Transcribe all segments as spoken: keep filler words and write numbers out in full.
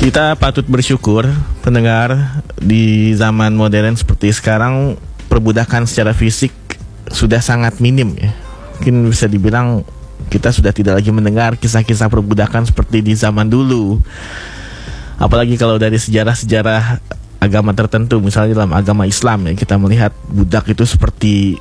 Kita patut bersyukur, pendengar, di zaman modern seperti sekarang perbudakan secara fisik sudah sangat minim ya. Mungkin bisa dibilang kita sudah tidak lagi mendengar kisah-kisah perbudakan seperti di zaman dulu. Apalagi kalau dari sejarah-sejarah agama tertentu, misalnya dalam agama Islam ya, kita melihat budak itu seperti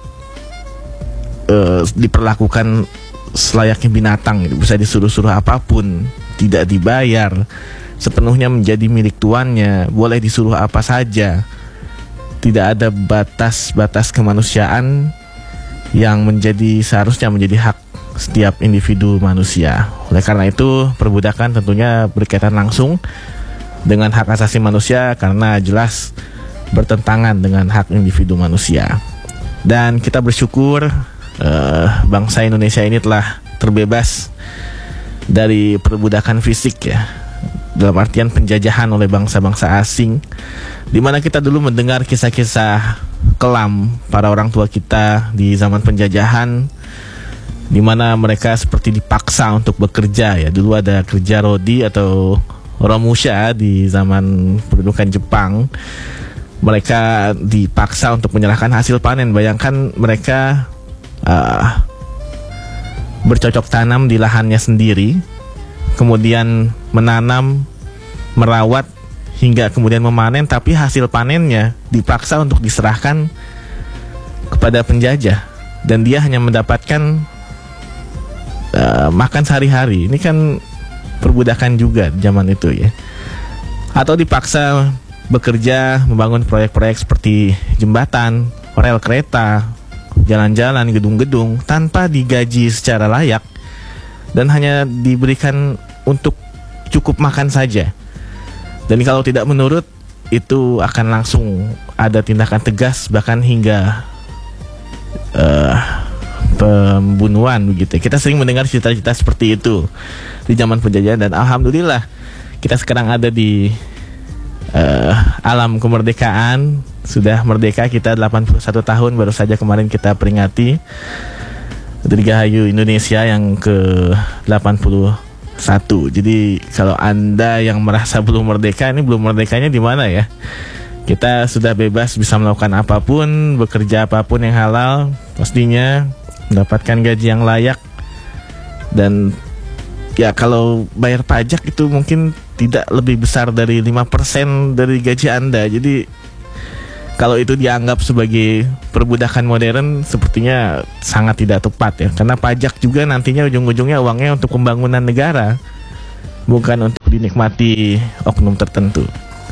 uh, diperlakukan selayaknya binatang gitu. Bisa disuruh-suruh apapun, tidak dibayar, sepenuhnya menjadi milik tuannya, boleh disuruh apa saja. Tidak ada batas-batas kemanusiaan yang menjadi seharusnya menjadi hak setiap individu manusia. Oleh karena itu, perbudakan tentunya berkaitan langsung dengan hak asasi manusia karena jelas bertentangan dengan hak individu manusia. Dan kita bersyukur uh, bangsa Indonesia ini telah terbebas dari perbudakan fisik ya, dalam artian penjajahan oleh bangsa-bangsa asing, di mana kita dulu mendengar kisah-kisah kelam para orang tua kita di zaman penjajahan, di mana mereka seperti dipaksa untuk bekerja ya. Dulu ada kerja rodi atau romusha di zaman pendudukan Jepang. Mereka dipaksa untuk menyerahkan hasil panen. Bayangkan mereka uh, bercocok tanam di lahannya sendiri, kemudian menanam, merawat, hingga kemudian memanen, tapi hasil panennya dipaksa untuk diserahkan kepada penjajah, dan dia hanya mendapatkan uh, makan sehari-hari. Ini kan perbudakan juga zaman itu ya. Atau dipaksa bekerja membangun proyek-proyek seperti jembatan, rel kereta, jalan-jalan, gedung-gedung tanpa digaji secara layak dan hanya diberikan untuk cukup makan saja. Dan kalau tidak menurut, itu akan langsung ada tindakan tegas, bahkan hingga uh, pembunuhan begitu. Kita sering mendengar cerita-cerita seperti itu di zaman penjajahan, dan alhamdulillah kita sekarang ada di uh, alam kemerdekaan. Sudah merdeka kita delapan puluh satu tahun, baru saja kemarin kita peringati Dirgahayu Indonesia yang ke delapan puluh satu. Jadi kalau Anda yang merasa belum merdeka, ini belum merdekanya di mana ya? Kita sudah bebas, bisa melakukan apapun, bekerja apapun yang halal, pastinya mendapatkan gaji yang layak. Dan ya kalau bayar pajak itu mungkin tidak lebih besar dari lima persen dari gaji Anda. Jadi kalau itu dianggap sebagai perbudakan modern, sepertinya sangat tidak tepat ya. Karena pajak juga nantinya ujung-ujungnya uangnya untuk pembangunan negara, bukan untuk dinikmati oknum tertentu.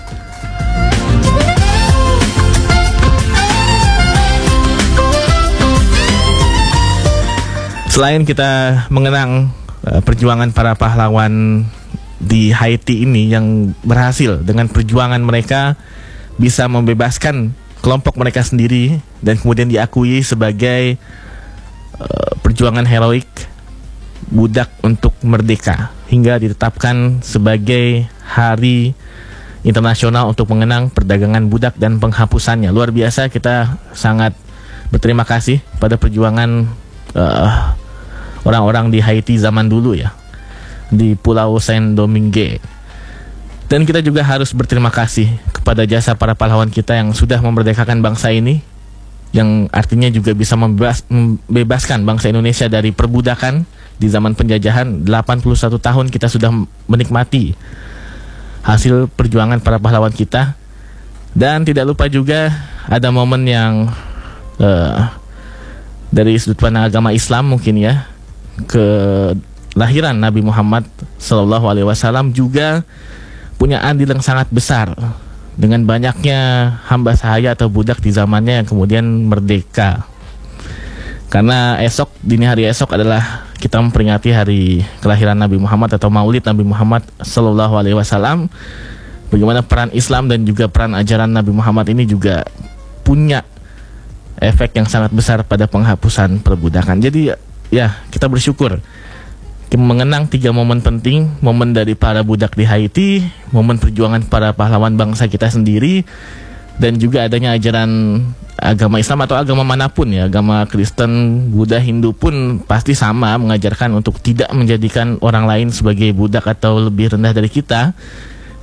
Selain kita mengenang uh, perjuangan para pahlawan di Haiti ini yang berhasil dengan perjuangan mereka bisa membebaskan kelompok mereka sendiri dan kemudian diakui sebagai uh, perjuangan heroik budak untuk merdeka, hingga ditetapkan sebagai hari internasional untuk mengenang perdagangan budak dan penghapusannya. Luar biasa, kita sangat berterima kasih pada perjuangan uh, orang-orang di Haiti zaman dulu ya, di Pulau Saint-Domingue. Dan kita juga harus berterima kasih kepada jasa para pahlawan kita yang sudah memerdekakan bangsa ini, yang artinya juga bisa membebas, membebaskan bangsa Indonesia dari perbudakan di zaman penjajahan. Delapan puluh satu tahun kita sudah menikmati hasil perjuangan para pahlawan kita. Dan tidak lupa juga ada momen yang uh, dari sudut pandang agama Islam mungkin ya, kelahiran Nabi Muhammad Sallallahu Alaihi Wasallam juga punya andil yang sangat besar dengan banyaknya hamba sahaya atau budak di zamannya yang kemudian merdeka. Karena esok, dini hari esok adalah kita memperingati hari kelahiran Nabi Muhammad atau Maulid Nabi Muhammad Sallallahu Alaihi Wasallam. Bagaimana peran Islam dan juga peran ajaran Nabi Muhammad ini juga punya efek yang sangat besar pada penghapusan perbudakan. Jadi ya, kita bersyukur mengenang tiga momen penting: momen dari para budak di Haiti, momen perjuangan para pahlawan bangsa kita sendiri, dan juga adanya ajaran agama Islam atau agama manapun ya, agama Kristen, Buddha, Hindu pun pasti sama mengajarkan untuk tidak menjadikan orang lain sebagai budak atau lebih rendah dari kita,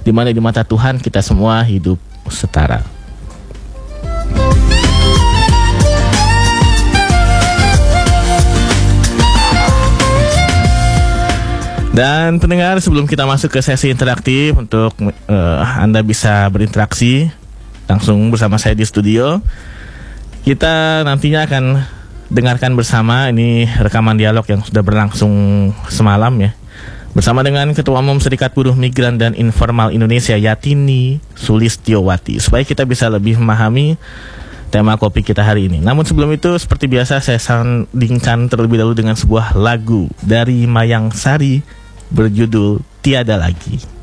di mana di mata Tuhan kita semua hidup setara. Dan pendengar, sebelum kita masuk ke sesi interaktif untuk uh, Anda bisa berinteraksi langsung bersama saya di studio, kita nantinya akan dengarkan bersama ini rekaman dialog yang sudah berlangsung semalam ya, bersama dengan Ketua Umum Serikat Buruh Migran dan Informal Indonesia Yatini Sulistyowati, supaya kita bisa lebih memahami tema kopi kita hari ini. Namun sebelum itu, seperti biasa saya sandingkan terlebih dahulu dengan sebuah lagu dari Mayang Sari berjudul Tiada Lagi.